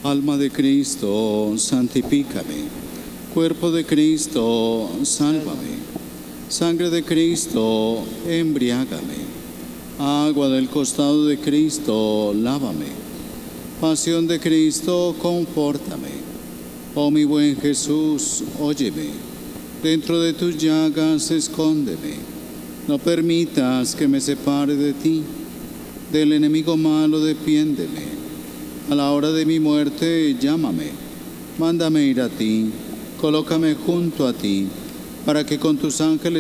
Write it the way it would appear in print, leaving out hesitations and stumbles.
Alma de Cristo, santifícame. Cuerpo de Cristo, sálvame. Sangre de Cristo, embriágame. Agua del costado de Cristo, lávame. Pasión de Cristo, confórtame. Oh mi buen Jesús, óyeme. Dentro de tus llagas, escóndeme. No permitas que me separe de ti. Del enemigo malo, defiéndeme. A la hora de mi muerte, llámame. Mándame ir a ti. Colócame junto a ti, para que con tus ángeles